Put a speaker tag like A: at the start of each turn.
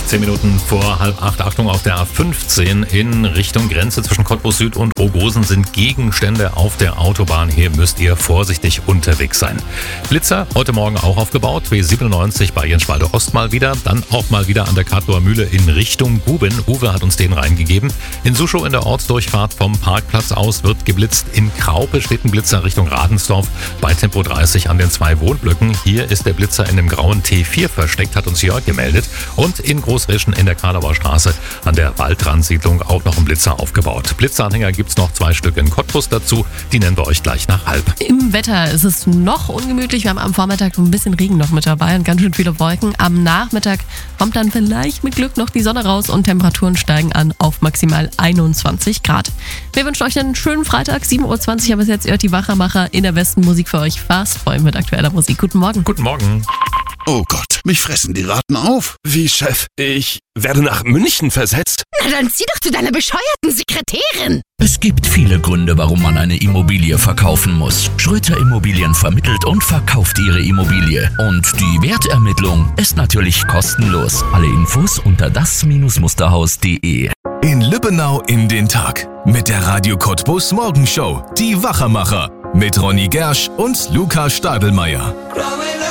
A: 10 Minuten vor 7:30. Achtung, auf der A15 in Richtung Grenze zwischen Cottbus Süd und Ogosen sind Gegenstände auf der Autobahn. Hier müsst ihr vorsichtig unterwegs sein. Blitzer heute Morgen auch aufgebaut. W97 bei Jenschwalde Ost mal wieder. Dann auch mal wieder an der Kartauer Mühle in Richtung Guben. Uwe hat uns den reingegeben. In Suschow in der Ortsdurchfahrt vom Parkplatz aus wird geblitzt. In Kraupe steht ein Blitzer Richtung Ravensdorf bei Tempo 30 an den 2 Wohnblöcken. Hier ist der Blitzer in dem grauen T4 versteckt, hat uns Jörg gemeldet. Und in Großrischen in der Karlauer Straße an der Waldrandsiedlung auch noch ein Blitzer aufgebaut. Blitzanhänger gibt's noch 2 Stück in Cottbus dazu. Die nennen wir euch gleich nach 7:30.
B: Im Wetter ist es noch ungemütlich. Wir haben am Vormittag so ein bisschen Regen noch mit dabei und ganz schön viele Wolken. Am Nachmittag kommt dann vielleicht mit Glück noch die Sonne raus und Temperaturen steigen an auf maximal 21 Grad. Wir wünschen euch einen schönen Freitag. 7:20 Uhr bis jetzt hört die Wachermacher in der besten Musik für euch fast voll mit aktueller Musik. Guten Morgen.
A: Guten Morgen.
C: Oh Gott, mich fressen die Ratten auf.
D: Wie, Chef? Ich werde nach München versetzt?
E: Na dann zieh doch zu deiner bescheuerten Sekretärin.
F: Es gibt viele Gründe, warum man eine Immobilie verkaufen muss. Schröter Immobilien vermittelt und verkauft Ihre Immobilie. Und die Wertermittlung ist natürlich kostenlos. Alle Infos unter das-musterhaus.de.
G: In Lübbenau in den Tag. Mit der Radio Cottbus Morgenshow. Die Wachermacher. Mit Ronny Gersch und Luca Stadelmeier.